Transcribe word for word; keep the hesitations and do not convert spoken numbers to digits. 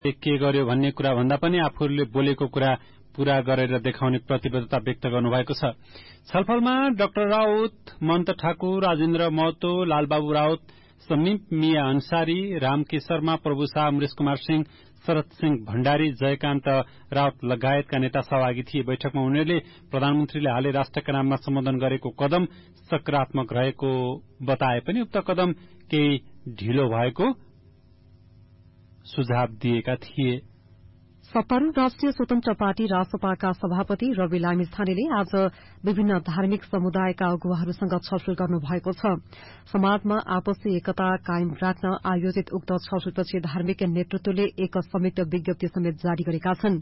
के गर्यो भन्ने कुरा भन्दा पनि आफूहरूले बोलेको कुरा पूरा गरेर देखाउने प्रतिबद्धता व्यक्त गर्नुभएको छ। छलफलमा डाक्टर राउत, मन्त ठाकुर, राजेन्द्र महतो, लालबाबु राउत, समीप मिया अन्सारी, रामके शर्मा, प्रभु शाह, अमरेश कुमार सिंह, शरद सिंह भण्डारी, जयकान्त राउत लगायतका नेता सहभागी थिए। बैठकमा उनीहरूले प्रधानमन्त्रीले हालै राष्ट्रका नाममा सम्बोधन गरेको कदम सकारात्मक रहेको बताए पनि उक्त कदम केही ढिलो भएको सुझाव दिएका थिए। सत्तारूढ़ राष्ट्रिय स्वतन्त्र पार्टी रासपाका सभापति रवि लामिछानेले आज विभिन्न धार्मिक समुदायका अगुवाहरूसँग छलफल गर्नुभएको छ। समाजमा आपसी एकता कायम राख्न आयोजित उक्त छलफलपछि धार्मिक नेतृत्वले एक संयुक्त विज्ञप्ति समेत जारी गरेका छन्।